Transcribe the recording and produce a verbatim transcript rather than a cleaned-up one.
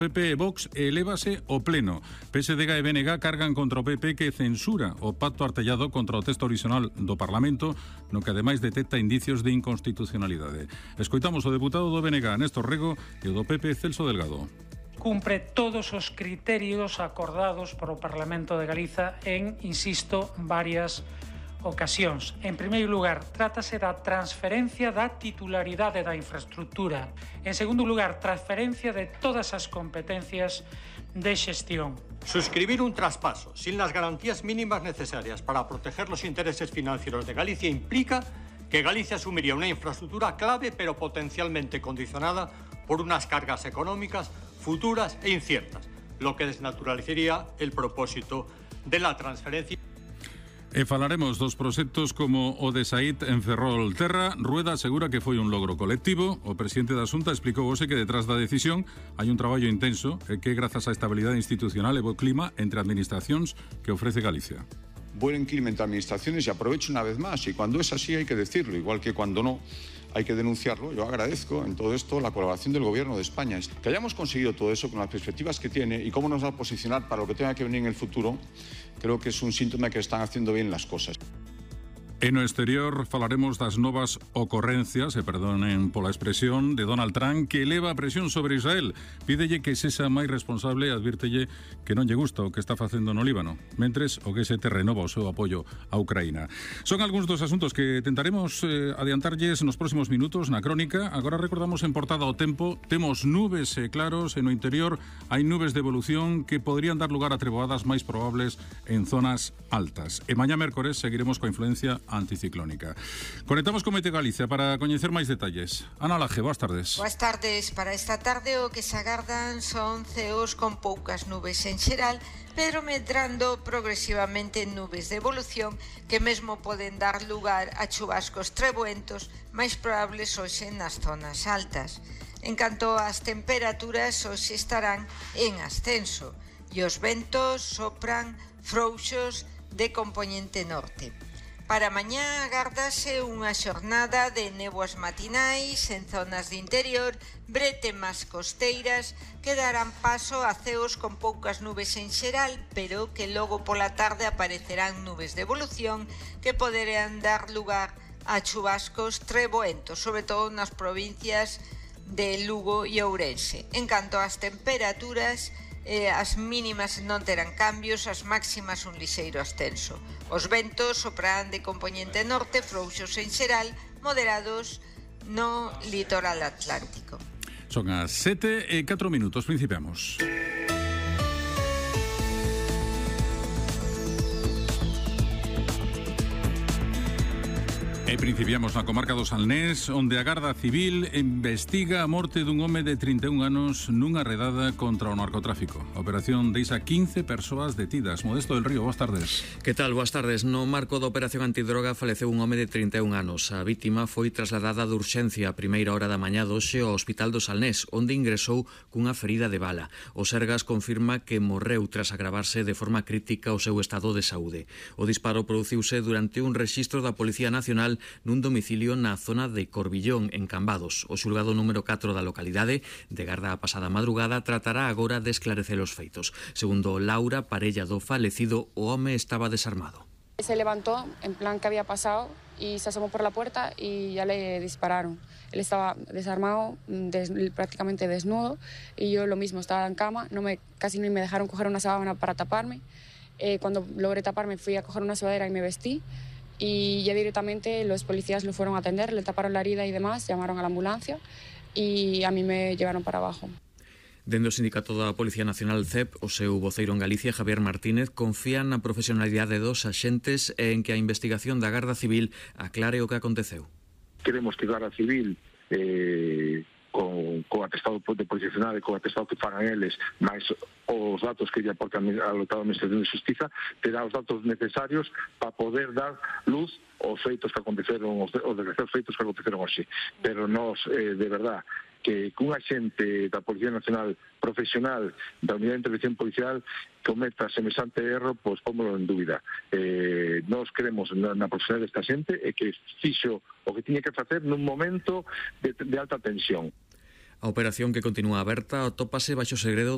P P e Vox elévase o pleno. P S D G e B N G cargan contra o P P que censura o pacto artellado contra o texto original do Parlamento, no que ademais detecta indicios de inconstitucionalidade. Escoitamos o deputado do B N G, Néstor Rego, e o do P P, Celso Delgado. Cumpre todos os criterios acordados polo Parlamento de Galiza en, insisto, varias ocasións. En primeiro lugar, trátase da transferencia da titularidade da infraestructura. En segundo lugar, transferencia de todas as competencias de xestión. Suscribir un traspaso sin las garantías mínimas necesarias para proteger los intereses financieros de Galicia implica que Galicia asumiría una infraestructura clave pero potencialmente condicionada por unas cargas económicas futuras e inciertas, lo que desnaturalizaría el propósito de la transferencia. E falaremos dos proxectos como o de Said en Ferrol Terra. Rueda asegura que foi un logro colectivo. O presidente da Xunta explicou hoxe que detrás da decisión hai un traballo intenso e que grazas á estabilidade institucional e bo clima entre administracións que ofrece Galicia. Buen clima entre administraciones, y aprovecho una vez más, y cuando es así hay que decirlo, igual que cuando no hay que denunciarlo. Yo agradezco en todo esto la colaboración del Gobierno de España. Que hayamos conseguido todo eso con las perspectivas que tiene y cómo nos va a posicionar para lo que tenga que venir en el futuro, creo que es un síntoma de que están haciendo bien las cosas. En o exterior falaremos das novas ocorrencias, e perdonen pola expresión, de Donald Trump, que eleva a presión sobre Israel. Pídelle que sexa máis responsable e advírtelle que non lle gusta o que está facendo no Líbano, mentres o que se te renova o seu apoio a Ucraína. Son algúns dos asuntos que tentaremos eh, adiantarlles nos próximos minutos na crónica. Agora recordamos en portada o tempo, temos nubes eh, claros, e no interior hai nubes de evolución que podrían dar lugar a treboadas máis probables en zonas altas. E mañá mércores seguiremos coa influencia anticiclónica. Conectamos con Mete Galicia para coñecer máis detalles. Ana Laje, boas tardes. Boas tardes. Para esta tarde o que se agardan son ceos con poucas nubes en xeral, pero medrando progresivamente nubes de evolución que mesmo poden dar lugar a chubascos treboentos máis probables hoxe nas zonas altas. En canto ás temperaturas, hoxe estarán en ascenso e os ventos sopran frouxos de compoñente norte. Para mañá agárdase unha xornada de néboas matinais en zonas de interior, bretemas costeiras que darán paso a ceos con poucas nubes en xeral, pero que logo pola tarde aparecerán nubes de evolución que poderán dar lugar a chubascos treboentos, sobre todo nas provincias de Lugo e Ourense. En canto ás temperaturas, Eh, as mínimas non terán cambios, as máximas un lixeiro ascenso. Os ventos soprarán de compoñente norte, frouxos en xeral, moderados no litoral atlántico. Son as sete e catro minutos, principiamos. E principiamos na comarca do Salnés, onde a Garda Civil investiga a morte dun home de trinta e un anos nunha redada contra o narcotráfico. A operación deixa quince persoas detidas. Modesto del Río, boas tardes. Que tal? Boas tardes. No marco da operación antidroga faleceu un home de trinta e un anos. A vítima foi trasladada de urxencia a primeira hora da mañá doxe ao Hospital do Salnés, onde ingresou cunha ferida de bala. O Sergas confirma que morreu tras agravarse de forma crítica o seu estado de saúde. O disparo produciuse durante un rexistro da Policía Nacional nun domicilio na zona de Corbillón, en Cambados. O xulgado número catro da localidade, de garda a pasada madrugada, tratará agora de esclarecer os feitos. Segundo Laura, parella do falecido, o home estaba desarmado. Se levantó en plan que había pasado y se asomó por la puerta y ya le dispararon. Él estaba desarmado, des, prácticamente desnudo, y yo lo mismo, estaba en cama, no me, casi ni me dejaron coger una sábana para taparme. Eh, cuando logré taparme fui a coger una sudadera y me vestí. Y ya directamente los policías lo fueron a atender, le taparon la herida y demás, llamaron a la ambulancia y a mí me llevaron para abajo. Dende o Sindicato da Policía Nacional C E P, o seu voceiro en Galicia, Javier Martínez, confía na profesionalidade dos axentes e en que a investigación da Garda Civil aclare o que aconteceu. Queremos que a Garda Civil eh, con, con atestado de Policía Nacional e con atestado que fagan eles, máis os datos que lle aportan ao Estado de Administración de Xustiza, terá os datos necesarios para poder dar luz aos feitos que aconteceron, os, os desgraciados feitos que aconteceron hoxe. Pero nós, eh, de verdad, que un axente da Policía Nacional profesional da Unidade de Intervención Policial cometa semejante erro, pois pómolo en dúbida. Eh, nós queremos na, na profesional desta xente e que fixo o que tiña que facer nun momento de, de alta tensión. A operación, que continúa aberta, atópase baixo segredo